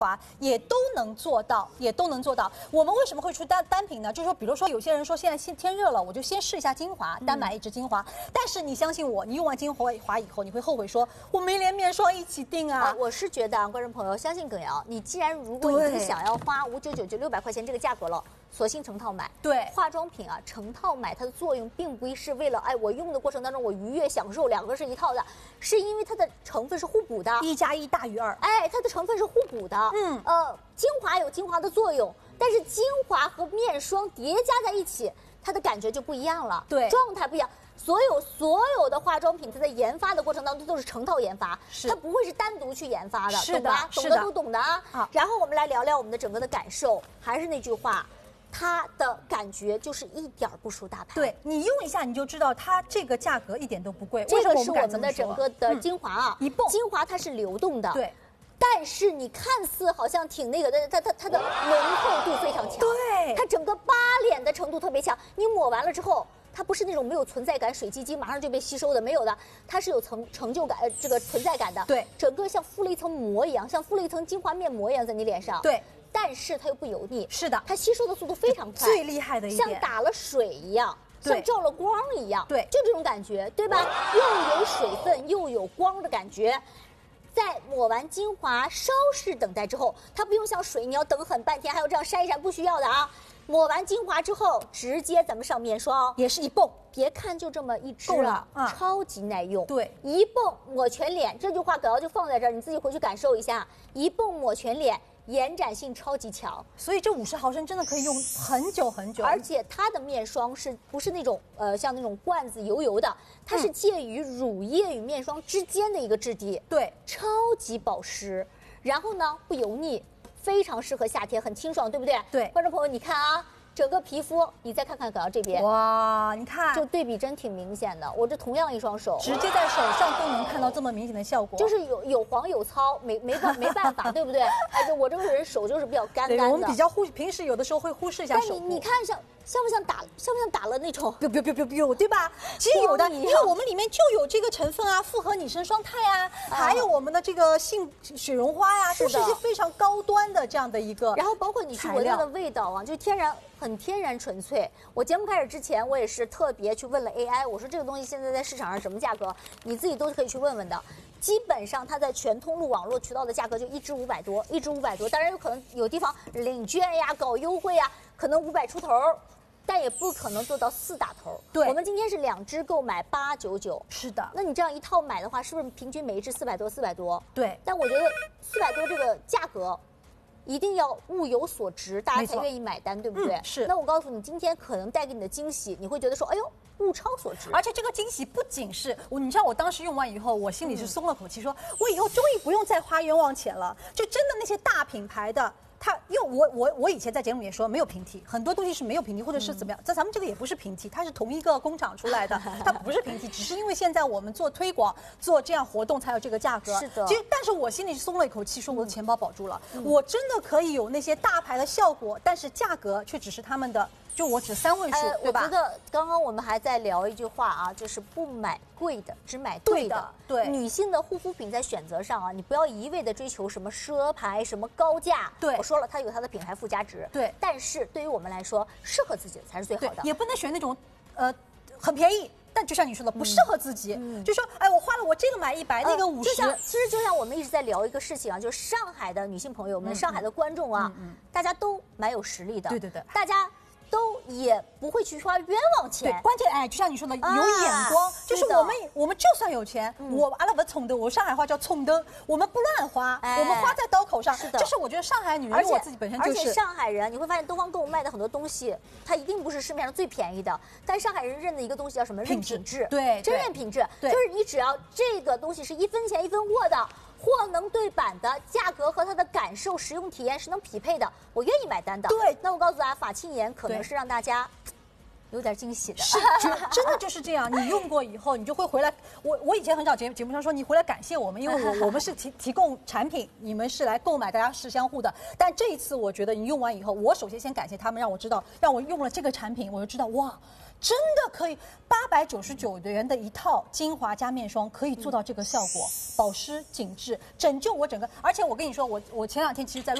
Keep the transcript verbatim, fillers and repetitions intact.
华也都能做到，也都能做到。我们为什么会出单单品呢？就是说，比如说有些人说现在天天热了，我就先试一下精华，单买一支精华。嗯、但是你相信我，你用完精华以后，你会后悔说，我没连面霜一起定啊。 啊我是觉得啊，观众朋友，相信耿瑶，你既然如果你想要花五九九就六百块钱这个价格了。索性成套买， 对化妆品啊，成套买它的作用并不是为了哎我用的过程当中我愉悦享受，两个是一套的，是因为它的成分是互补的， 一加一大于二， 哎，它的成分是互补的，嗯，呃，精华有精华的作用，但是精华和面霜叠加在一起，它的感觉就不一样了， 对， 状态不一样。所有所有的化妆品，它在研发的过程当中都是成套研发，它不会是单独去研发的， 是的， 懂吧？懂的都懂的啊。 好， 然后我们来聊聊我们的整个的感受，还是那句话。它的感觉就是一点不输大牌， 对你用一下你就知道它这个价格一点都不贵。 这个是我们的整个的精华啊， 嗯、一泵精华它是流动的， 对， 但是你看似好像挺那个的，它它它的轮廓度非常强， 对， 它整个扒脸的程度特别强。你抹完了之后，它不是那种没有存在感、水唧唧马上就被吸收的，没有的，它是有成成就感、呃这个存在感的， 对， 整个像敷了一层膜一样，像敷了一层精华面膜一样在你脸上， 对。 但是它又不油腻， 是的， 它吸收的速度非常快， 最厉害的一点， 像打了水一样，像照了光一样， 对， 就这种感觉，对吧？又有水分又有光的感觉。在抹完精华稍事等待之后，它不用像水你要等很半天，还要这样筛一筛，不需要的啊。抹完精华之后，直接咱们上面霜， 也是一泵， 别看就这么一支够了啊，超级耐用。 对， 一泵抹全脸，这句话耿瑶就放在这儿，你自己回去感受一下，一泵抹全脸。延展性超级强， 所以这五十毫升真的可以用很久很久。 而且它的面霜是不是那种呃像那种罐子油油的？它是介于乳液与面霜之间的一个质地， 对， 超级保湿。然后呢，不油腻，非常适合夏天，很清爽，对不对？ 对， 观众朋友，你看啊。整个皮肤，你再看看耿瑶这边， 哇，你看， 就对比真挺明显的。我这同样一双手， 直接在手上都能看到这么明显的效果， 就是有有黄有糙，没没办没办法，对不对？哎，就我这个人手就是比较干干的。 我们比较忽，平时有的时候会忽视一下手。 但你你看像像不像打像不像打了那种 ？biu biu biu biu biu，对吧？其实有的，因为我们里面就有这个成分啊，复合拟生双肽啊，还有我们的这个杏雪绒花呀，都是一些非常高端的这样的一个。 然后包括你去闻它的味道啊，就天然。很天然纯粹。我节目开始之前，我也是特别去问了 A I， 我说这个东西现在在市场上什么价格？你自己都可以去问问的。基本上它在全通路网络渠道的价格就一支五百多，一支五百多。当然有可能有地方领券呀、搞优惠呀，可能五百出头。但也不可能做到四打头。 对， 我们今天是两支购买八九九。 是的。 那你这样一套买的话，是不是平均每一支四百多？四百多。 对。 但我觉得四百多这个价格。一定要物有所值，大家才愿意买单，对不对？ 嗯、是。 那我告诉你，今天可能带给你的惊喜，你会觉得说，哎呦，物超所值。 而且这个惊喜不仅是我，你知道，我当时用完以后，我心里是松了口气，说我以后终于不用再花冤枉钱了。就真的那些大品牌的。它，因为我我我以前在节目里面说没有平替，很多东西是没有平替，或者是怎么样。在、嗯、咱们这个也不是平替，它是同一个工厂出来的，它不是平替，只是因为现在我们做推广、做这样活动才有这个价格。 是的。 其实，但是我心里是松了一口气，说我的钱包保住了，嗯、我真的可以有那些大牌的效果，但是价格却只是他们的。就我只三位数， 呃、 对吧？ 我觉得刚刚我们还在聊一句话啊，就是不买贵的，只买对的。 对的，对。 女性的护肤品在选择上啊，你不要一味的追求什么奢牌、什么高价。 对， 我说了，它有它的品牌附加值。 对。 但是对于我们来说，适合自己的才是最好的。 也不能选那种，呃，很便宜。但就像你说的，不适合自己，嗯、就说，哎，我花了我这个买一百、呃，那个五十。 就像，其实就像我们一直在聊一个事情啊，就是上海的女性朋友们、嗯、上海的观众啊、嗯嗯，大家都蛮有实力的。 对对对， 大家。都也不会去花冤枉钱， 对，关键哎，就像你说的，有眼光，啊、就是我们我们就算有钱，嗯、我阿拉不冲的，我上海话叫冲的，我们不乱花，哎、我们花在刀口上。 是的， 这是我觉得上海女人，因为我自己本身就是。 而且上海人，你会发现东方购物卖的很多东西，它一定不是市面上最便宜的，但上海人认的一个东西叫什么？认品质， 对， 真认品质，就是你只要这个东西是一分钱一分货的。货能对版的，价格和它的感受、使用体验是能匹配的，我愿意买单的。 对， 那我告诉大家，法沁颜可能是让大家有点惊喜的。 是，真的就是这样。你用过以后，你就会回来。我我以前很少节节目上说你回来感谢我们，因为我我们是提提供产品，你们是来购买，大家是相互的。但这一次，我觉得你用完以后，我首先先感谢他们，让我知道，让我用了这个产品，我就知道哇。真的可以，八百九十九元的一套精华加面霜可以做到这个效果，保湿紧致，拯救我整个。而且我跟你说，我我前两天其实在。